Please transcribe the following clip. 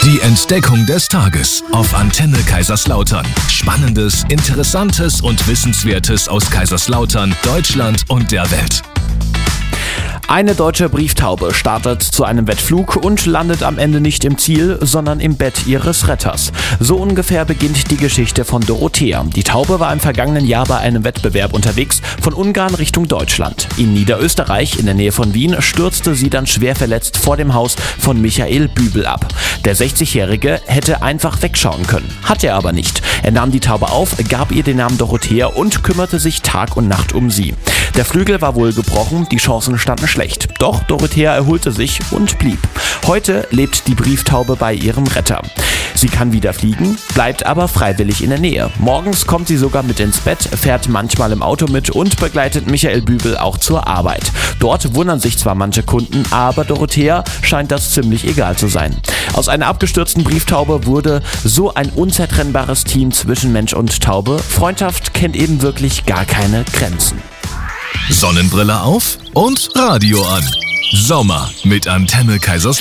Die Entdeckung des Tages auf Antenne Kaiserslautern. Spannendes, Interessantes und Wissenswertes aus Kaiserslautern, Deutschland und der Welt. Eine deutsche Brieftaube startet zu einem Wettflug und landet am Ende nicht im Ziel, sondern im Bett ihres Retters. So ungefähr beginnt die Geschichte von Dorothea. Die Taube war im vergangenen Jahr bei einem Wettbewerb unterwegs, von Ungarn Richtung Deutschland. In Niederösterreich, in der Nähe von Wien, stürzte sie dann schwer verletzt vor dem Haus von Michael Bübel ab. Der 60-Jährige hätte einfach wegschauen können, hat er aber nicht. Er nahm die Taube auf, gab ihr den Namen Dorothea und kümmerte sich Tag und Nacht um sie. Der Flügel war wohl gebrochen, die Chancen standen schlecht. Doch Dorothea erholte sich und blieb. Heute lebt die Brieftaube bei ihrem Retter. Sie kann wieder fliegen, bleibt aber freiwillig in der Nähe. Morgens kommt sie sogar mit ins Bett, fährt manchmal im Auto mit und begleitet Michael Bübel auch zur Arbeit. Dort wundern sich zwar manche Kunden, aber Dorothea scheint das ziemlich egal zu sein. Aus einer abgestürzten Brieftaube wurde so ein unzertrennbares Team zwischen Mensch und Taube. Freundschaft kennt eben wirklich gar keine Grenzen. Sonnenbrille auf und Radio an. Sommer mit Antenne Kaiserslautern.